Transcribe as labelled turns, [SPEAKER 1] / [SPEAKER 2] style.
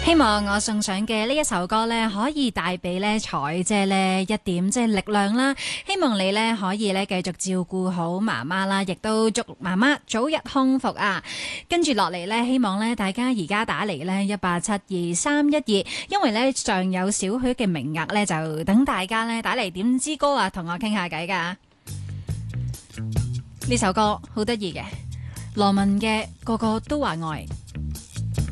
[SPEAKER 1] 希望我送上嘅呢一首歌呢，可以帶俾呢彩姐呢一點即係力量啦。希望你呢可以呢繼續照顧好媽媽啦，亦都祝媽媽早日康復啊！跟住落嚟呢，希望呢大家而家打嚟呢1872312，因為呢尚有少許嘅名額呢，就等大家呢打嚟點支歌啊，同我傾下偈噶。呢首歌好得意嘅，羅文嘅個個都話愛。